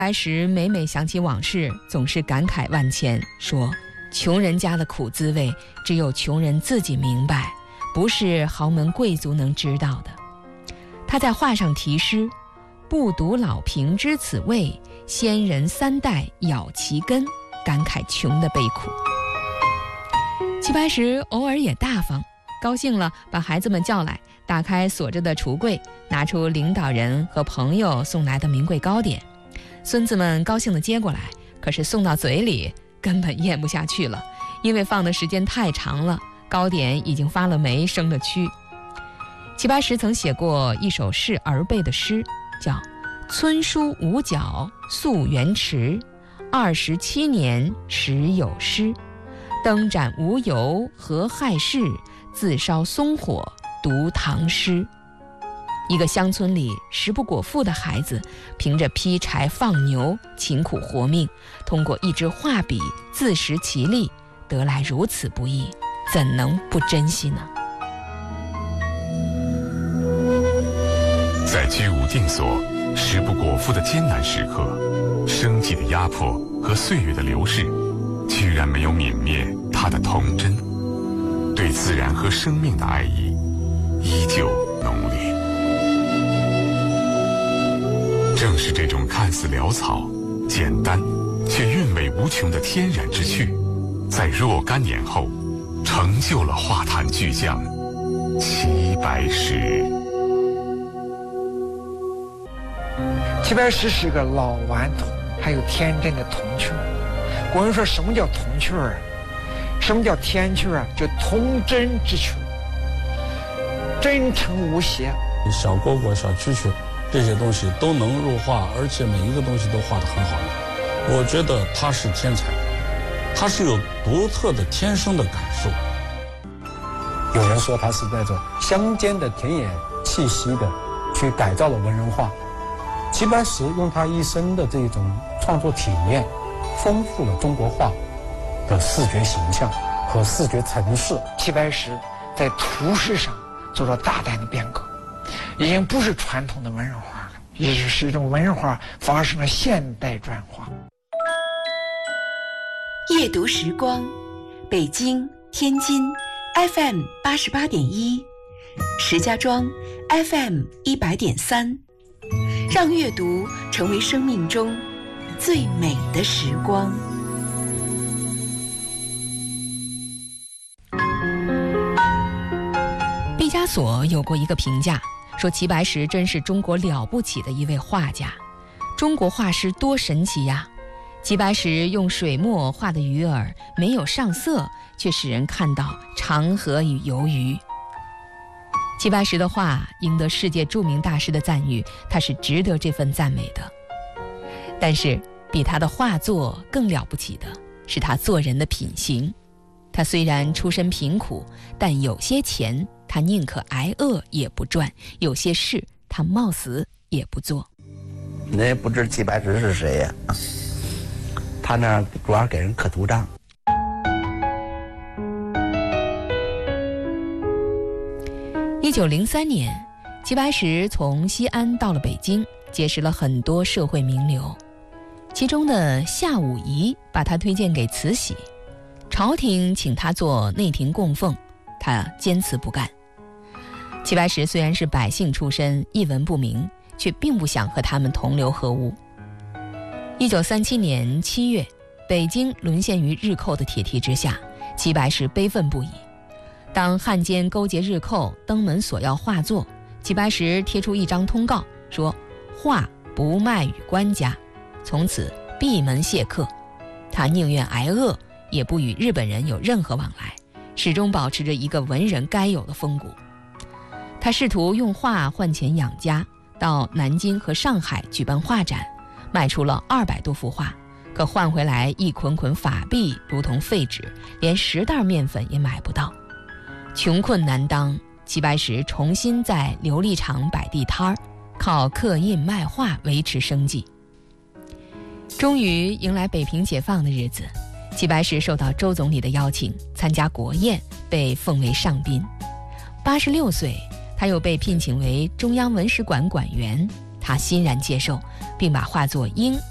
白石每每想起往事，总是感慨万千，说穷人家的苦滋味，只有穷人自己明白，不是豪门贵族能知道的。他在画上题诗：不独老贫知此味，先人三代咬其根，感慨穷的悲苦。齐白石偶尔也大方，高兴了把孩子们叫来，打开锁着的橱柜，拿出领导人和朋友送来的名贵糕点。孙子们高兴地接过来，可是送到嘴里根本咽不下去了，因为放的时间太长了，糕点已经发了霉生了蛆。齐白石曾写过一首示儿辈的诗，叫村书五角溯源池，27年时有诗，灯盏无油何害事，自烧松火读唐诗。一个乡村里食不果腹的孩子，凭着劈柴放牛勤苦活命，通过一支画笔自食其力，得来如此不易，怎能不珍惜呢？ 在居无定所、食不果腹的艰难时刻，生计的压迫和岁月的流逝，居然没有泯灭他的童真，对自然和生命的爱意依旧浓烈。正是这种看似潦草、简单却韵味无穷的天然之趣，在若干年后成就了画坛巨匠齐白石。 齐白石是个老顽童，还有天真的童趣。古人说什么叫童趣儿？什么叫天趣啊？就童真之趣，真诚无邪。 小蝈蝈、小蛐蛐这些东西都能入画，而且每一个东西都画得很好。我觉得他是天才，他是有独特的天生的感受。 有人说他是带着乡间的田野气息的去改造了文人画。齐白石用他一生的这种创作体验，丰富了中国画的视觉形象和视觉层次。 齐白石在图式上做了大胆的变革，已经不是传统的文人画了，也就是一种文人画发生了现代转化。 夜读时光，北京、天津 FM 88.1，石家庄 FM 100.3，让阅读成为生命中最美的时光。 毕加索有过一个评价，说齐白石真是中国了不起的一位画家。中国画师多神奇呀！齐白石用水墨画的鱼儿没有上色，却使人看到长河与游鱼。齐白石的画赢得世界著名大师的赞誉，他是值得这份赞美的。但是比他的画作更了不起的是他做人的品行。他虽然出身贫苦，但有些钱他宁可挨饿也不赚，有些事他冒死也不做。 你也不知齐白石是谁呀？他那主要给人刻图章。 1903年，齐白石从西安到了北京，结识了很多社会名流，其中的夏武夷把他推荐给慈禧，朝廷请他做内廷供奉，他坚持不干。齐白石虽然是百姓出身，一文不名，却并不想和他们同流合污。1937年7月，北京沦陷于日寇的铁蹄之下，齐白石悲愤不已。当汉奸勾结日寇登门索要画作，齐白石贴出一张通告，说画不卖与官家，从此闭门谢客。他宁愿挨饿，也不与日本人有任何往来，始终保持着一个文人该有的风骨。他试图用画换钱养家，到南京和上海举办画展，卖出了200多幅画，可换回来一捆捆法币如同废纸，连10袋面粉也买不到。穷困难当，齐白石重新在琉璃厂摆地摊儿，靠刻印卖画维持生计。终于迎来北平解放的日子，齐白石受到周总理的邀请参加国宴，被奉为上宾。86岁，他又被聘请为中央文史馆馆员，他欣然接受，并把画作《鹰》